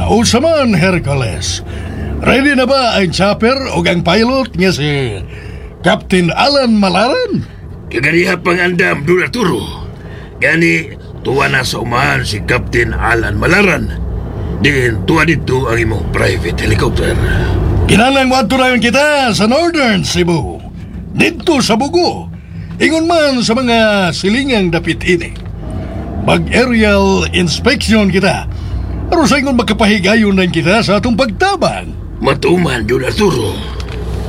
Nausa man, Hercules. Ready na ba ang chopper o ang pilot nga si Captain Alan Malaran? Kaganiha pang andam, Don Arturo. Gani, tuwa na sa umahan si Captain Alan Malaran. Din, tuwa dito ang imong private helicopter. Kinahanglan mo aturayan kita sa Northern Cebu. Dito sa Bugo. Ingon man sa mga silingang dapit ini. Mag-aerial inspection kita. Pero sa ingon makapahigayon lang kita sa atong pagtabang. Matuman, Don Arturo.